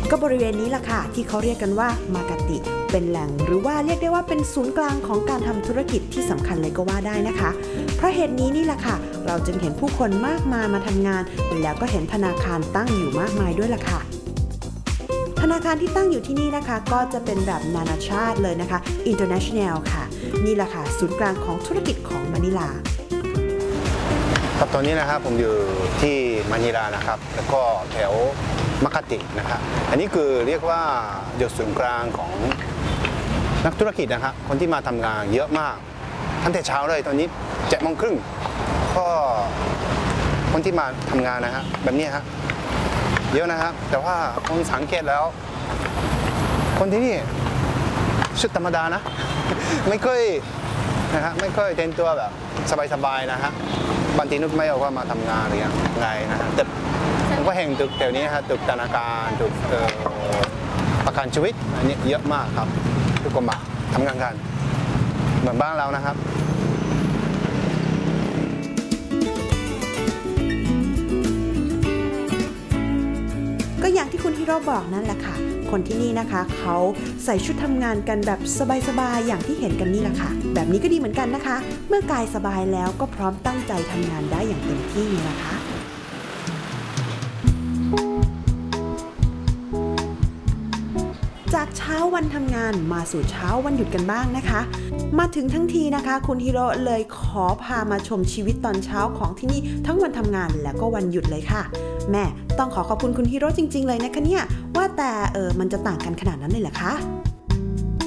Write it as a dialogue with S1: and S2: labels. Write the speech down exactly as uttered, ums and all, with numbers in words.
S1: ก็บริเวณนี้ล่ะค่ะที่เขาเรียกกันว่ามากาติเป็นแหล่งหรือว่าเรียกได้ว่าเป็นศูนย์กลางของการทำธุรกิจที่สำคัญเลยก็ว่าได้นะคะเพราะเหตุนี้นี่แหละค่ะเราจึงเห็นผู้คนมากมายมาทำงานแล้วก็เห็นธนาคารตั้งอยู่มากมายด้วยล่ะค่ะธนาคารที่ตั้งอยู่ที่นี่นะคะก็จะเป็นแบบนานาชาติเลยนะคะ International ค่ะนี่แหละค่ะศูนย์กลางของธุรกิจของมะนิลา
S2: ครับตอนนี้นะครับผมอยู่ที่มะนิลานะครับแล้วก็แถวมากาตินะครับอันนี้คือเรียกว่าจุดศูนย์กลางของนักธุรกิจนะครับคนที่มาทำงานเยอะมากตั้งแต่เช้าเลยตอนนี้เจ็ดโมงครึ่งก็คนที่มาทำงานนะฮะแบบนี้ฮะเยอะนะครับแต่ว่าคนสังเกตแล้วคนที่นี่ชุดธรรมดานะไม่เคยนะฮะไม่เคยแต่งตัวแบบสบายๆนะฮะบางทีนึกไม่ออกว่ามาทำงานอะไรอย่างไงนะฮะแต่ผมก็เห็นตึกแถวนี้ฮะตึกธนาคารตึกประกันชีวิตอันนี้เยอะมากครับทุกคนมาทำงานกันเหมือนบ้านเรานะครับ
S1: ก็อย่างที่คุณฮิโร่บอกนั่นแหละค่ะคนที่นี่นะคะเขาใส่ชุดทำงานกันแบบสบายๆอย่างที่เห็นกันนี่แหละค่ะแบบนี้ก็ดีเหมือนกันนะคะเมื่อกายสบายแล้วก็พร้อมตั้งใจทำงานได้อย่างเต็มที่นะคะจากเช้าวันทำงานมาสู่เช้าวันหยุดกันบ้างนะคะมาถึงทั้งทีนะคะคุณฮิโร่เลยขอพามาชมชีวิตตอนเช้าของที่นี่ทั้งวันทำงานแล้วก็วันหยุดเลยค่ะแม่ต้องขอขอบคุณคุณฮิโร่จริงๆเลยนะคะเนี่ยว่าแต่เออมันจะต่างกันขนาดนั้นเลยเหรอคะ